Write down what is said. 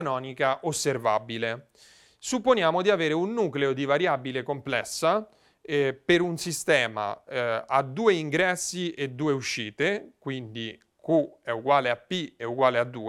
canonica osservabile. Supponiamo di avere un nucleo di variabile complessa per un sistema a 2 ingressi e 2 uscite, quindi Q è uguale a P è uguale a 2,